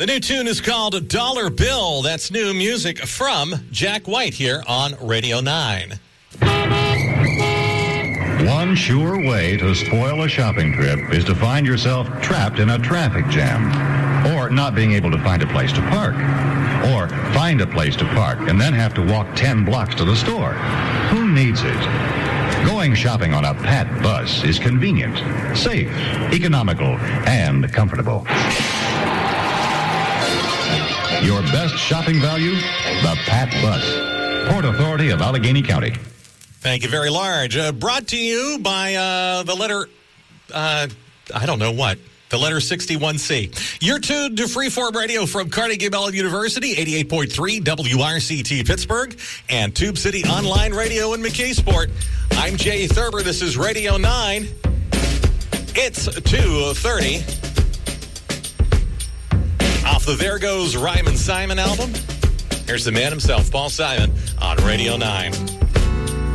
The new tune is called Dollar Bill. That's new music from Jack White here on Radio 9. One sure way to spoil a shopping trip is to find yourself trapped in a traffic jam, or not being able to find a place to park, or find a place to park and then have to walk 10 blocks to the store. Who needs it? Going shopping on a Pat bus is convenient, safe, economical, and comfortable. Your best shopping value? The Pat Bus. Port Authority of Allegheny County. Thank you very large. Brought to you by the letter, I don't know what, the letter 61C. You're tuned to Freeform Radio from Carnegie Mellon University, 88.3 WRCT Pittsburgh, and Tube City Online Radio in McKeesport. I'm Jay Thurber. This is Radio 9. It's 2:30. Off the There Goes Ryman Simon album, here's the man himself, Paul Simon, on Radio 9.